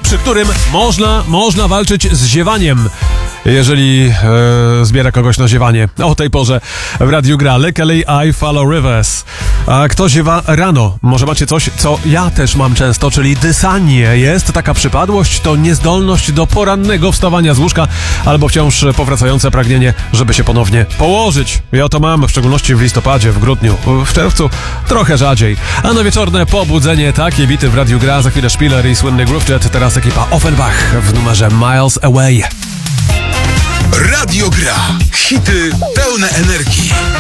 przy którym można walczyć z ziewaniem, jeżeli zbiera kogoś na ziewanie. O tej porze w radiu gra Lekeli I Follow Rivers. A kto ziewa rano? Może macie coś, co ja też mam często, czyli dysanie. Jest taka przypadłość, to niezdolność do porannego wstawania z łóżka albo wciąż powracające pragnienie, żeby się ponownie położyć. Ja to mam, w szczególności w listopadzie, w grudniu, w czerwcu trochę rzadziej. A na wieczorne pobudzenie takie bity w radiu gra, za chwilę Szpiler i słynny Groove Jet, teraz ekipa Offenbach w numerze Miles Away. Radio Gra. Hity pełne energii.